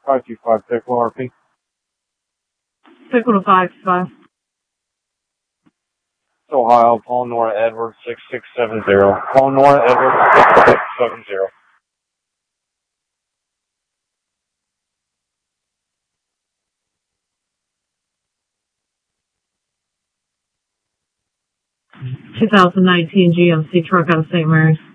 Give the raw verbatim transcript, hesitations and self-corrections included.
five two five Pickle R P. Pickle to five two five. Ohio, Paul Nora Edwards six six seven zero. Paul Nora Edwards six six seven zero. two thousand nineteen G M C truck out of Saint Mary's.